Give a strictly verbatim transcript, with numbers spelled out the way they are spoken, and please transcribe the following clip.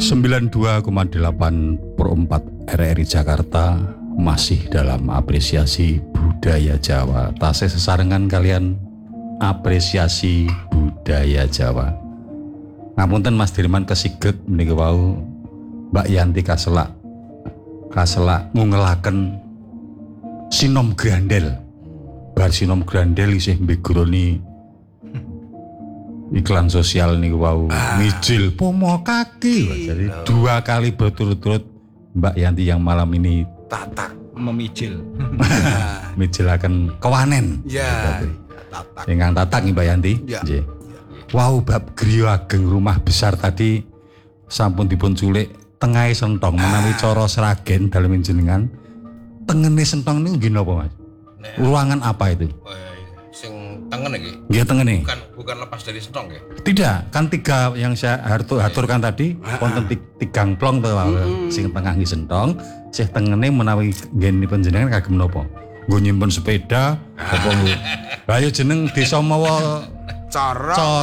sembilan puluh dua koma delapan per empat R R I Jakarta masih dalam apresiasi budaya Jawa. Tasih sesarengan kalian apresiasi budaya Jawa. Ngapunten Mas Dirman kesigek menika wau Mbak Yanti kaselak kaselak ngungelaken sinom grandel. Bar sinom grandel isih mbegroni iklan sosial niku wau ah. Mijil pomo kaki. Jadi dua kali berturut-turut Mbak Yanti yang malam ini tatak memijil. Mijilaken kewanen. Ya. Tatak. Ingkang tatak Mbak Yanti. Nggih. Ya. Wow, bab griya ageng rumah besar tadi sampun dipun culik tengahe sentong menawi cara seragen dalem jenengan. Tengene sentong niku nggih napa, Mas? Nah, ruangan apa itu? Oh, sing tengen iki. Nggih tengene. Bukan bukan lepas dari sentong ya? Tidak, kan tiga yang saya hartu, aturkan tadi wonten tigang plong to mm-hmm. Sing tengah nggih sentong, sing tengene menawi nggenipun jenengan kagem napa? Nggo nyimpen sepeda apa nggo. Lah ya jeneng Desa Mawa cara